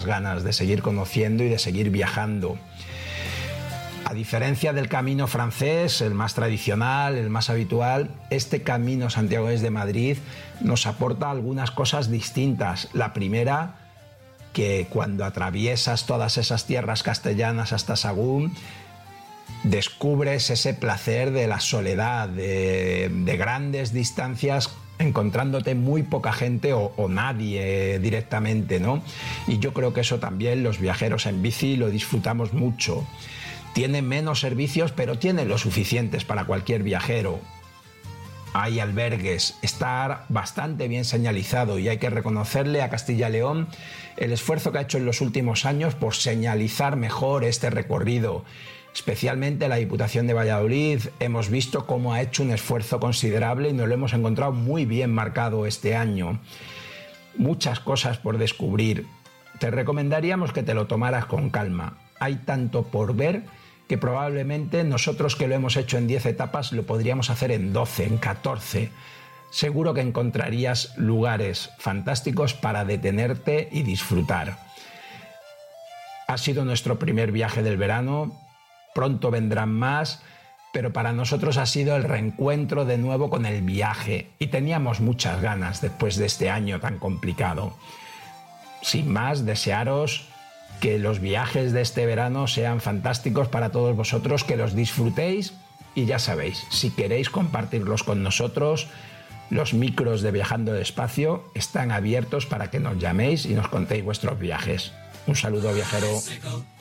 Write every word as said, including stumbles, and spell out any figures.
ganas de seguir conociendo y de seguir viajando. A diferencia del camino francés, el más tradicional, el más habitual, este camino santiagués de Madrid nos aporta algunas cosas distintas. La primera, que cuando atraviesas todas esas tierras castellanas hasta Sagún, descubres ese placer de la soledad, de, de grandes distancias, encontrándote muy poca gente o, o nadie directamente, ¿no? Y yo creo que eso también los viajeros en bici lo disfrutamos mucho. Tiene menos servicios, pero tiene lo suficientes para cualquier viajero. Hay albergues, está bastante bien señalizado y hay que reconocerle a Castilla y León el esfuerzo que ha hecho en los últimos años por señalizar mejor este recorrido. Especialmente la Diputación de Valladolid hemos visto cómo ha hecho un esfuerzo considerable y nos lo hemos encontrado muy bien marcado este año. Muchas cosas por descubrir. Te recomendaríamos que te lo tomaras con calma. Hay tanto por ver que probablemente nosotros que lo hemos hecho en diez etapas lo podríamos hacer en doce, en catorce. Seguro que encontrarías lugares fantásticos para detenerte y disfrutar. Ha sido nuestro primer viaje del verano, pronto vendrán más, pero para nosotros ha sido el reencuentro de nuevo con el viaje y teníamos muchas ganas después de este año tan complicado. Sin más, desearos que los viajes de este verano sean fantásticos para todos vosotros, que los disfrutéis y ya sabéis, si queréis compartirlos con nosotros, los micros de Viajando Despacio están abiertos para que nos llaméis y nos contéis vuestros viajes. Un saludo, viajero.